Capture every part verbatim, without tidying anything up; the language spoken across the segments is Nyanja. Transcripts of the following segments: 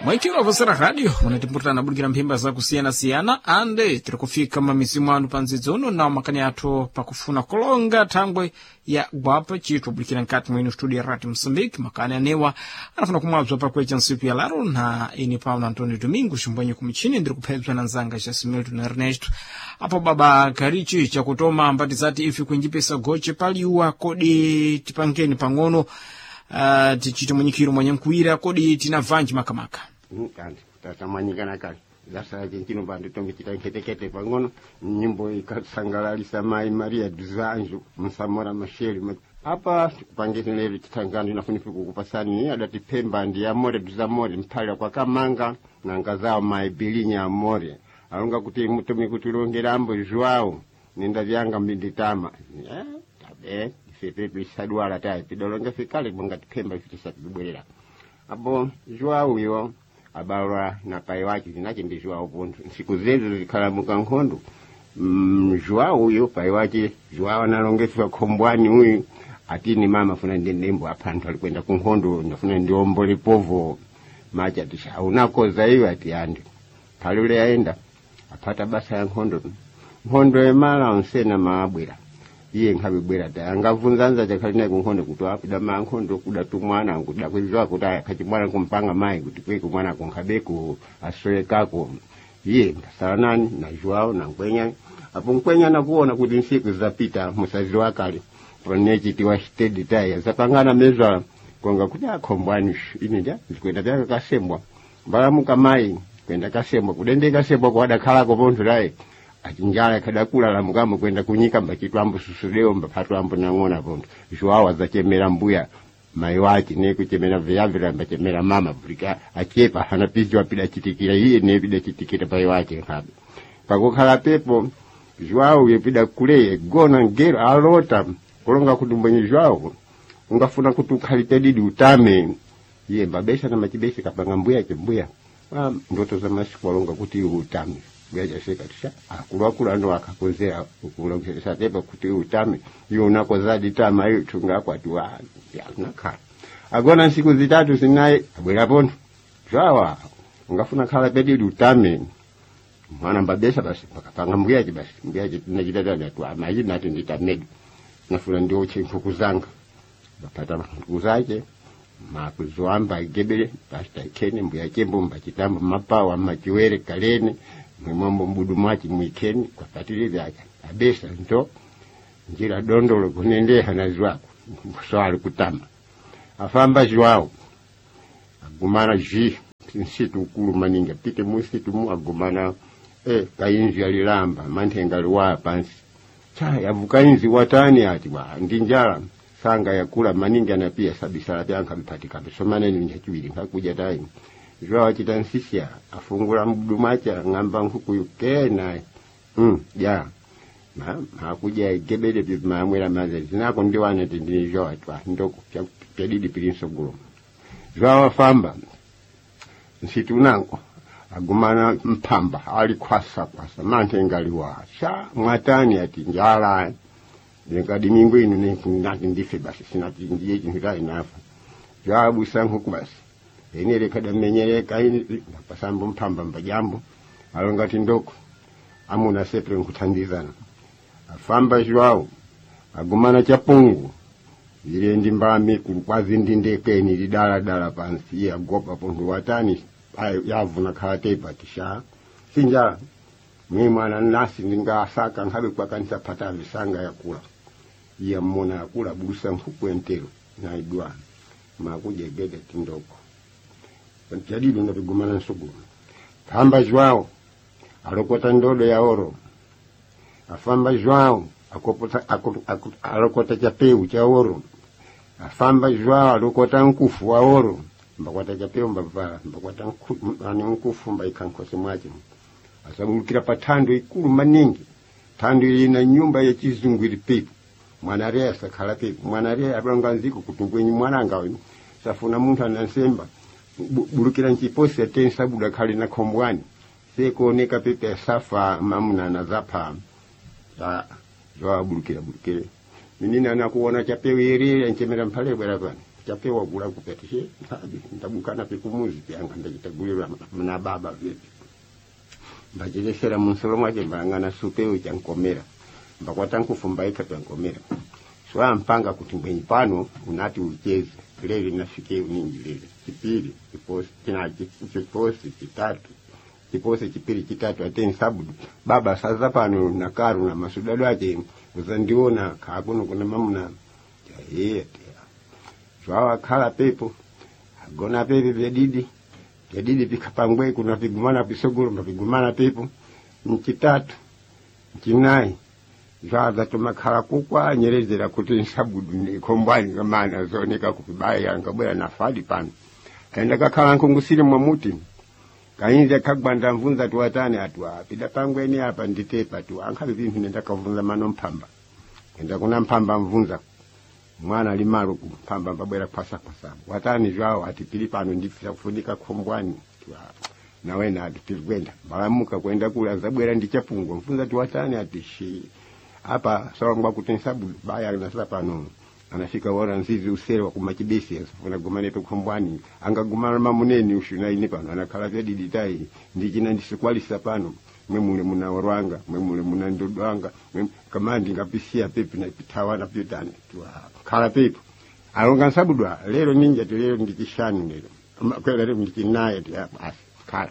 Mwaikiro avosera radio munatimpurtana burikira mphimba za kusiyana-siyana ande tiri kufika mamizimu anu panzidzo uno na makani athu pakufuna kolonga thangwe ya gwapa chitu burikira nkati mwenu studio ya Radio Msambiki makani anewa anafuna kumwabzwa pakwecha nsiku ya laro na ini Paulo Antonio Domingo shumbwenye kumichini ndiri kuphedzwa na nzanga Jasimilton na Ernesto apo baba karichi cha kutoma mbati zati ifi kuinjipesa goche paliwa kodi tipangeni pang'ono uh, tichite mwenyekiro mwenye mkuira kodi tina vanji makamaka kandi tatamanyikana kale zasa chintino bando tongichita nketekete pang'ono nyimbo ikasangalalisa mai Maria Duzanjo Msamora Masheli apa kupangeni lero chitangano inafunifu kukupasani adati Pemba ndi Amore Duzamore mphala kwa Kamanga na ngazao mai Bilinya Amore alonga kuti mutumi kuti longerambo Joao nenda vyanga mbinditama eh tabe ife bisadwala tayi pidolonga fikale bongati Pemba ifitisa kubwerera abo Joao yo abalwa na pai wake zinache ndi Joao ponto siku zezo zikalamuka nkhondo mm, Joao huyo pai wake Joao analongeswa Khombwani huyu atini mama funa ndendembo apanthu alikwenda ku nkhondo ndafuna ndiombole povo macha tisha unakoza hiyo ati andi palule yaenda apata basa ya nkhondo nkhondo emala onsena maabwera iye nkhabibwera ta angavunzanza chakalina ku nkhondo kuti apida ma nkhondo kudatu mwana kuda kwizwa kuti akachimwana kumpanga mai kuti kweku mwana kunkhabeko asoyekako iye salanani na Joao na Nkwenya apo Nkwenya nakuona kuti nsiku zapita musazi wakale ponechitiwa steady tire zapangana mezwa konga kuti Khombwani ineja zikwenda byaka kasembwa mbalamuka mai kwenda kasembwa kudende kasembwa kwada khala ko pontho laye achinjala kadakula la mugamo kwenda kunyika mbachitwambo susudeo mbapatu ambo nangona pontho Joao azachemera mbuya mai wake ne kuchemera vyavira mbachemera mama bulika achepa hana pizwa wapida chitikira iye ne pida chitikira pai wake habe pakokhala pepo Joao yepida kule gona ngero alota kulonga kuti mbwenye Joao ungafuna kuti ukhalite didi utame iye mbabesha na machibesha kapanga mbuya chembuya ah ndoto za masiku walonga kuti utame byaja sheka tisha akulu akulu ando akakozera ukulongesha tepa kuti utame iyo unako zadi tama hiyo tunga kwa tuwa ya nakhala agona nsiku zitatu sinaye abwera pontho Joao ungafuna khala pedidi utame mwana mbabesha basi pakapanga mbuya basi mbuya tinachitata datu amaji nati nditamedu nafuna ndio chinkuku zanga bapata kuzake makuzoamba igebele pasta ikene mbuya chembo mbachitambo mapawa machiwere kalene mwemombo mbudu machi mwikeni kwa patili vyake abesa nto njira dondolo kunende hanazwako swali kutama afamba Joao agumana ji nsitu ukulu maninga pite musitu mu agumana eh kayinzi alilamba mantenga liwa pansi cha yavukainzi watani ati wa ndinjala sanga yakula maninga na pia sabisala byanka bipatika bisomane ni nyachiwiri ngakuja tayi Joao achitansisia afungula mbudu macha ngamba nkuku yukena mm ya ma hakuja igebele bimamwera maze zinako ndiwane tindi Joao atwa ndoko pyadidi pilinso gulo Joao afamba nsitu nango agumana mpamba ali kwasa kwasa mantenga liwa sha mwatani ati njala ngadi mingo inu ne kunati ndife basi sinati ndiye jinga inafa Joao sangu basi enele kada menyele kaini pasambo mpamba mbajambo alongati ndoko amuna sepre nkutandizana afamba Joao agumana chapungu ile ndimbami kulukwazi ndindekeni lidala dala pansi ya gopa pondo watani yavuna khatepa tisha sinja mimi mwana nasi ningasaka ngabe kwa kanisa pata visanga yakula ya mona yakula busa mfuku entero na idwa makuja gede tindoko jadi ndabigumana nsugu famba Joao alokota ndodo ya oro afamba Joao akopota alokota chapeu cha oro afamba Joao alokota nkufu wa oro mbakwata chapeu mbava mbakwata ani nkufu mbaikankosi mwaje asabulukira patando ikulu maningi tando ina nyumba ya chizungu ili pepo mwana rea sakala pepo mwana rea abanga nziko kutungwenyi mwana ngawe safuna muntu anansemba bulukira nchiposi atensa buda kali na Khombwani sekuoneka pepe safa mamuna na zapa ya Joao bulukira bulukire minina anakuona chapewe irire nchemera mpale bwera bwana chapewa kula kupetishe ndabukana pikumuzi yanga ndachitagulira mna baba vipi mbachilesera munsolo mwake mbangana supeo chankomera mbakwata nkufumbaika chankomera swa mpanga kuti mbwenyi pano unati ucheze lele nafike uningi lele chipiri kiposi kinaji kiposi kitatu kiposi chipiri kitatu ateni sabudu baba sasa pano na karu na masudado yake uzandiona kakuno kuna mamuna yeye swa kala pepo agona pepe vyadidi vyadidi vikapangwe kuna vigumana pisogoro mavigumana pepo mchitatu mchinai zvaza tomakhala kukwa nyerezera kuti nsabudu nikombwani kamana zoneka kupibaya ngabwera nafadi pano kaenda kakhala nkungusire mwamuti kainza kagwanda mvunza tuwatane atwa pida pangweni apa nditepa tu ankhabe vintu nenda kavunza mano mpamba enda kuna mpamba mvunza mwana limaro kumpamba mbabwera kwasa kwasa watani zvawo ati pili pano ndifisa kufunika kombwani na wena atipigwenda balamuka kwenda kula zabwera ndichapungwa mvunza tuwatane ati shi hapa sawa ngwa kutensabu baya na sasa pano anafika wora nzizi usere wa kumachibesi asifuna gumane pe kombwani angagumana mamuneni ushuna ini pano anakala vya diditai ndijina ndisikwalisa pano mwemule muna warwanga mwemule muna ndodwanga kamandi ngapisia pepe na pitawa na pyotani tuwa kala pepe alonga nsabudwa lero ninja tu lero ndikishani lero kwela lero ndikinaye tu ya basi kala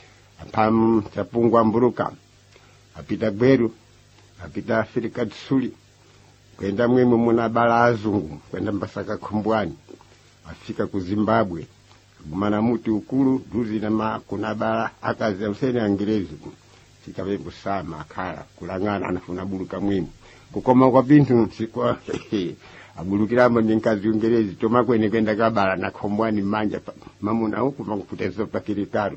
pam tapungwa mburuka apita gweru apita Afrika Tsuli kwenda mwemu muna bala azungu kwenda mbasaka kombwani afika ku Zimbabwe gumana muti ukulu duzi na ma kuna bala akazi ya useni Angerezi fika vembu sama kala kulangana anafuna buluka mwemu kukoma kwa bintu sikwa abulukiramo ninkazi Ungerezi toma kwene kwenda kabala na kombwani manja mamuna huku makutezo pakirikaru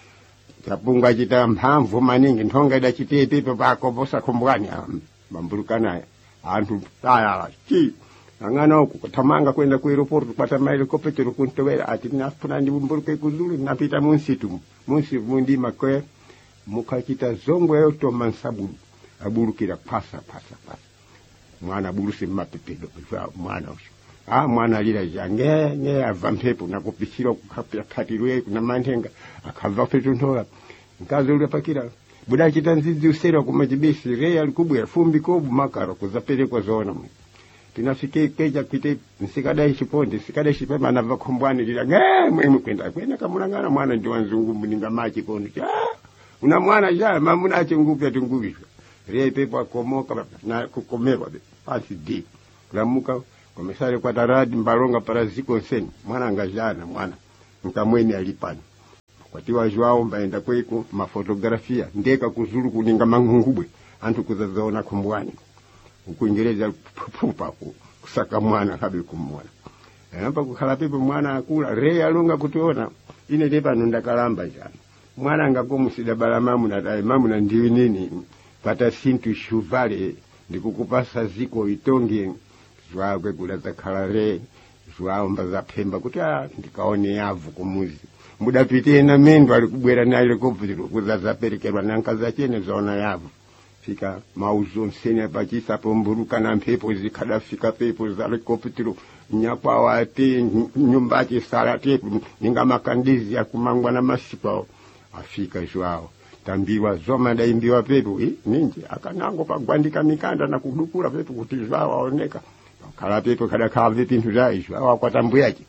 tapungwa chita mphamvu maningi nthonga ida chitepe pako posa kombwani mbambulukana antu taya chi angana huku kutamanga kwenda ku airport kupata maili kopetero kuntowera ati nafuna ndibumbuluke kuzulu napita munsitu munsi mundima kwe mukachita zongo yoto mansabu abulukira pasa pasa pasa mwana bulusi mapepedo mwana usho ah mwana lila jange nge avampepo na kupishira kukapya patirwe kuna mantenga akava petu ntola nkazo ule pakira buda chitanzizi usera kumajibisi real kubwa fumbi kobu makaro kuzapele kwa zona mwe tunafike keja kite nsikadai chiponde sikadai chipema na vakombwani lila nge mwe kwenda kwenda kamulangana mwana ndio wanzungu mninga machi ponde ah una mwana ja mamuna ache ngupya tungubishwa real pepo akomoka na kukomerwa pasi di kulamuka komesare kwa taradi mbaronga paraziko seni mwana ngajana mwana nkamweni alipani kwatiwa jwao mbaenda kweko mafotografia ndeka kuzuru kuninga mangungubwe antu kuzazaona kombwani ukuingereza pupa kusaka mwana kabe kumwana namba kukhala pepe mwana akula re alonga kutuona ine tepa nunda kalamba jana mwana ngakomusida balamamu na dai mamu na ndiwi nini pata sintu shuvale ndikukupasa ziko itonge zwa kwekula zakhalare zwa mbaza pemba kuti ndikaone yavu kumuzi mudapite na mendo alikubwera nayo kopitiro kuzaza perekerwa nankaza chene zona yavu fika mauzo nsene pachisa pomburuka na mpepo zikadafika pepo za kopitiro nyakwa wate nyumba chisala tepu ninga makandizi ya kumangwa na masipa afika zwao tambiwa zoma ndaimbiwa pepo eh ninje akanango pagwandika mikanda na kudukura pepo kuti zwao aoneka kala pepo kada kavi pintu zaisho awakwata mbuyachi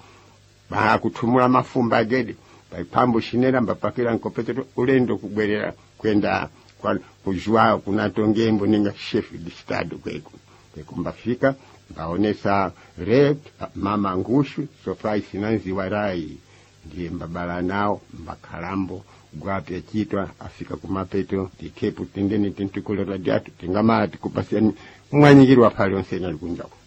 ba kutumula mafumba gede pambo shinera mbapakira nkopetero ulendo kugwerera kwenda kwa kujwa kuna tongembo ninga chef di stade kweko kwekumbafika baonesa re mama ngushu surprise finanzi warai ndiye mbabala nao mbakalambo gwapya chitwa afika kumapeto tikepu tendeni tentukolo radiatu tingamati kupasiani mwanyikirwa pale onsenya likunjako